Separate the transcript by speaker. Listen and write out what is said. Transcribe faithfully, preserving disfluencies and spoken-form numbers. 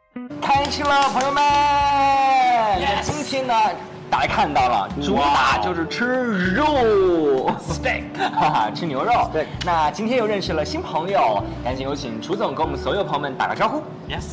Speaker 1: 开吃了，朋友们！
Speaker 2: Yes
Speaker 1: 今天呢，大家看到了，主打就是吃肉
Speaker 2: steak，
Speaker 1: 哈哈，吃牛肉。
Speaker 2: 对，
Speaker 1: 那今天又认识了新朋友，赶紧有请楚总跟我们所有朋友们打个招呼。
Speaker 2: Yes。